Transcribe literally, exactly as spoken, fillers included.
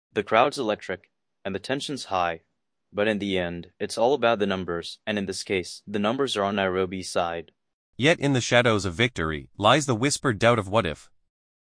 The crowd's electric, and the tension's high, but in the end, it's all about the numbers, and in this case, the numbers are on Nairobi's side. Yet in the shadows of victory lies the whispered doubt of what if.